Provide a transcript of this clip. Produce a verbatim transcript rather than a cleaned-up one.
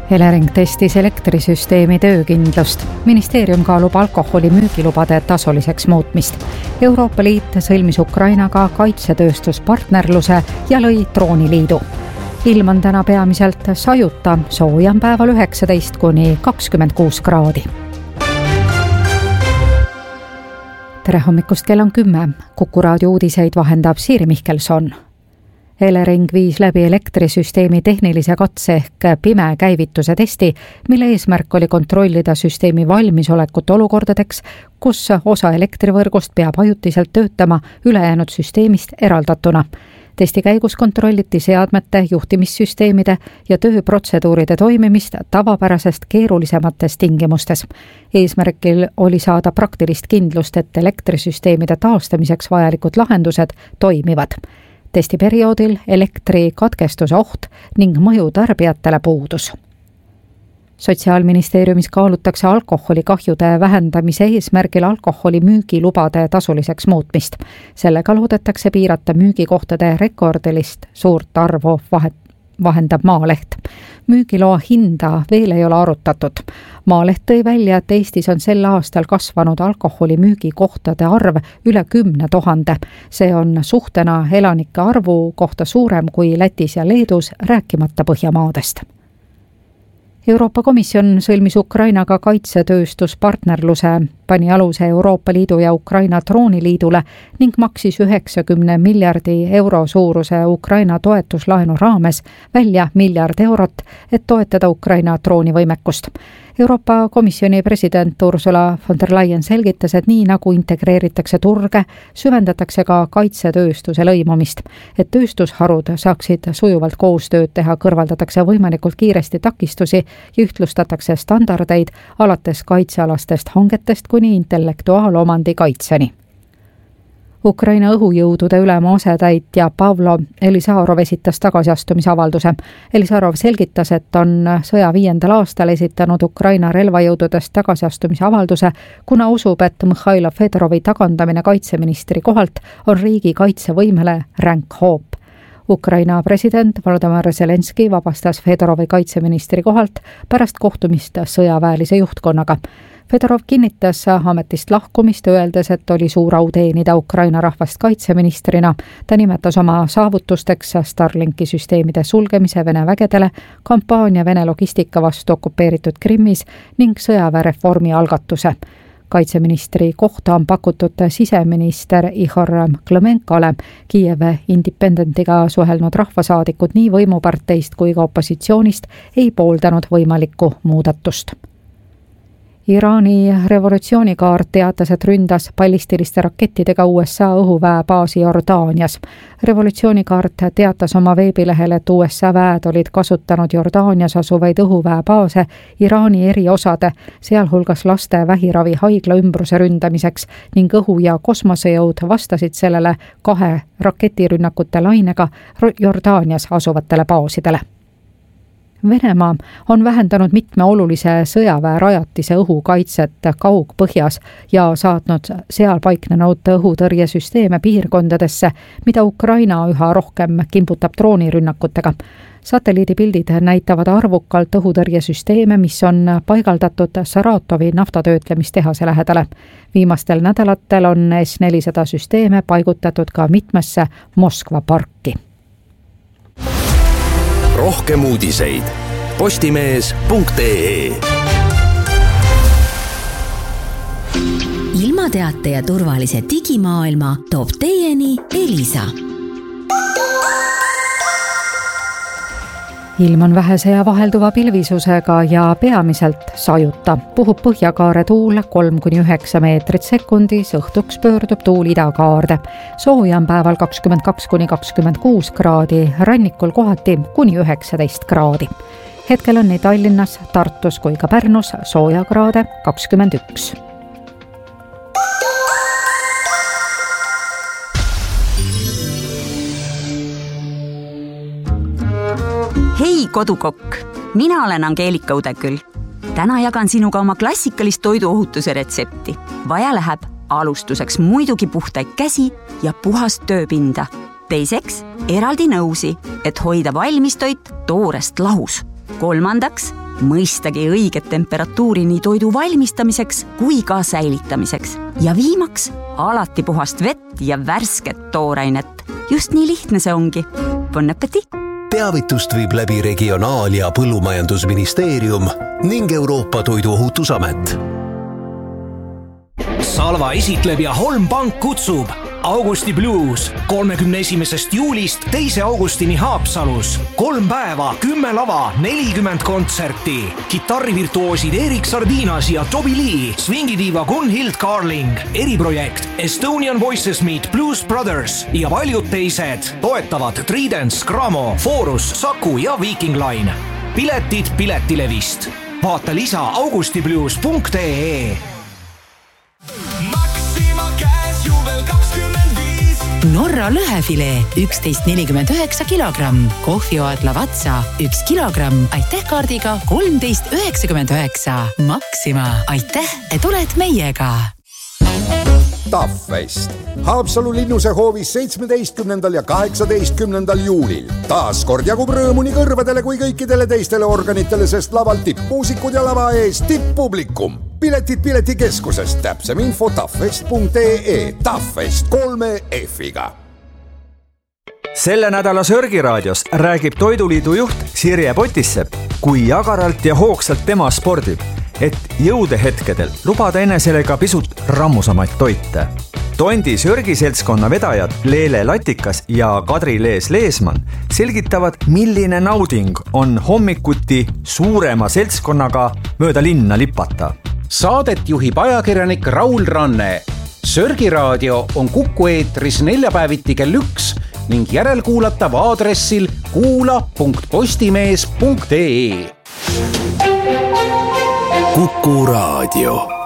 Elering testis elektrisüsteemi töökindlust. Ministeerium kaalub alkoholi müügilubade tasuliseks muutmist. Euroopa Liit sõlmis Ukrainaga kaitsetööstuspartnerluse ja lõi drooniliidu. Ilm on täna peamiselt sajuta, sooja on päeval üheksateist kuni kakskümmend kuus kraadi. Tere hommikust, kell on kümme. Kuku raadio uudiseid vahendab Siiri Mihkelson. Elering viis läbi elektrisüsteemi tehnilise katse ehk pime käivituse testi, mille eesmärk oli kontrollida süsteemi valmisolekut olukordadeks, kus osa elektrivõrgust peab ajutiselt töötama ülejäänud süsteemist eraldatuna. Testi käigus kontrolliti seadmete, juhtimissüsteemide ja tööprotseduuride toimimist tavapärasest keerulisemates tingimustes. Eesmärgil oli saada praktilist kindlust, et elektrisüsteemide taastamiseks vajalikud lahendused toimivad. Testiperioodil elektri katkestuse oht ning mõju tarbijatele puudus. Sotsiaalministeeriumis kaalutakse alkoholikahjude vähendamise eesmärgil alkoholi müügilubade tasuliseks muutmist. Sellega loodetakse piirata müügikohtade rekordilist suurt arvu, vahet, vahendab Maaleht. Müügiloa hinda veel ei ole arutatud. Maaleht tõi välja, et Eestis on sel aastal kasvanud alkoholi müügikohtade arv üle kümne tuhande. See on suhtena elanike arvu kohta suurem kui Lätis ja Leedus, rääkimata Põhjamaadest. Euroopa Komisjon sõlmis Ukrainaga kaitsetööstuspartnerluse, pani aluse Euroopa Liidu ja Ukraina drooniliidule ning maksis üheksakümne miljardi euro suuruse Ukraina toetuslaenu raames välja miljard eurot, et toetada Ukraina droonivõimekust. Euroopa Komisjoni president Ursula von der Leyen selgitas, et nii nagu integreeritakse turge, süvendatakse ka kaitsetööstuse lõimumist. Et tööstusharud saaksid sujuvalt koostööd teha, kõrvaldatakse võimalikult kiiresti takistusi ja ühtlustatakse standardeid alates kaitsealastest hangetest kuni intellektuaalomandi kaitseni. Ukraina õhujõudude ülema asetäitja Pavlo Elisarov esitas tagasiastumisavalduse. Elisarov selgitas, et on sõja viiendal aastal esitanud Ukraina relvajõududest tagasiastumisavalduse, kuna usub, et Mihhailo Fedorovi tagandamine kaitseministri kohalt on riigi kaitsevõimele ränk hoop. Ukraina president Volodymyr Zelenski vabastas Fedorovi kaitseministri kohalt pärast kohtumist sõjaväelise juhtkonnaga. Fedorov kinnitas ametist lahkumist, öeldes, et oli suur au teenida Ukraina rahvast kaitseministrina. Ta nimetas oma saavutusteks Starlinki süsteemide sulgemise Vene vägedele, kampaania Vene logistika vastu okupeeritud Krimmis ning sõjaväereformi algatuse. Kaitseministri kohta on pakutud siseminister Ihor Klemenkole. Kiiev Independentiga suhelnud rahvasaadikud nii võimuparteist kui ka opositsioonist ei pooldanud võimalikku muudatust. Iraani revolutsioonikaart teatas, et ründas ballistiliste rakettidega U S A õhuväebaasi Jordaanias. Revolutsioonikaart teatas oma veebilehel, et U S A väed olid kasutanud Jordaanias asuvaid õhuväebaase Iraani eriosade, sealhulgas laste vähiravi haigla ümbruse ründamiseks ning õhu- ja kosmosejõud vastasid sellele kahe raketirünnakute lainega Jordaanias asuvatele baasidele. Venemaa on vähendanud mitme olulise sõjaväerajatise õhukaitset Kaug-Põhjas ja saatnud seal paiknenud õhutõrjesüsteeme piirkondadesse, mida Ukraina üha rohkem kimbutab droonirünnakutega. Satelliidipildid näitavad arvukalt õhutõrjesüsteeme, mis on paigaldatud Saratovi naftatöötlemistehase lähedale. Viimastel nädalatel on S nelisada süsteeme paigutatud ka mitmesse Moskva parki. Rohkem uudiseid postimees punkt ee. Ilmateate ja turvalise digimaailma toob teieni Elisa. Ilm on vähese ja vahelduva pilvisusega ja peamiselt sajuta. Puhub põhjakaare tuul kolm kuni üheksa meetrit sekundis, õhtuks pöördub tuul idakaarde. Sooja on päeval kakskümmend kaks kuni kakskümmend kuus kraadi, rannikul kohati kuni üheksateist kraadi. Hetkel on nii Tallinnas, Tartus kui ka Pärnus sooja kraade kakskümmend üks. Hei kodukokk, mina olen Angeelika Udeküll. Täna jagan sinuga oma klassikalist toiduohutuse retsepti. Vaja läheb alustuseks muidugi puhtaid käsi ja puhast tööpinda. Teiseks eraldi nõusi, et hoida valmistoit toorest lahus. Kolmandaks mõistagi õiget temperatuuri nii toidu valmistamiseks kui ka säilitamiseks. Ja viimaks alati puhast vett ja värsket toorainet. Just nii lihtne see ongi. Bon appétit! Teavitust viib läbi Regionaal- ja Põllumajandusministeerium ning Euroopa Toiduohutusamet. Salva esitleb ja Holm Pank kutsub Augusti Blues kolmekümne esimesest juulist teise augustini Haapsalus. Kolm päeva, kümme lava, nelikümmend kontserti. Kitarrivirtuoosid Erik Sardinas ja Toby Lee, swingidiiva Gunhild Carling, eriprojekt Estonian Voices Meet Blues Brothers ja paljud teised. Toetavad Tridents, Gramo, Forus, Saku ja Viking Line. Piletid Piletilevist. Vaata lisa augustiblues punkt ee. Norra lõhefilee üksteist nelikümmend üheksa kilogramm, kohvioad Lavazza üks kilogramm, aitäh kaardiga kolmteist üheksakümmend üheksa. Maxima, aitäh, et oled meiega. Taffest. Haapsalu linnuse hoovis seitsmeteistkümnendal ja kaheksateistkümnendal juulil. Taas kord jagub rõõmu nii kõrvadele kui kõikidele teistele organitele, sest laval tippmuusikud ja lava ees tipppublikum. Piletid piletikeskusest, täpsem info taffest punkt ee, Taffest kolme F-iga. Selle nädala Sörgiraadios räägib Toiduliidu juht Sirje Potissepp, kui jagaralt ja hoogsalt tema spordib, et jõudehetkedel lubada enesele ka pisut rammusamaid toite. Tondi Sörgiseltskonna vedajad Leele Latikas ja Kadri-Lees Leesman selgitavad, milline nauding on hommikuti suurema seltskonnaga mööda linna lipata. Saadet juhib ajakirjanik Raul Ranne. Sörgiraadio on Kuku eetris neljapäeviti kell üks ning järelkuulatav aadressil kuula punkt postimees punkt ee. Kuku Raadio.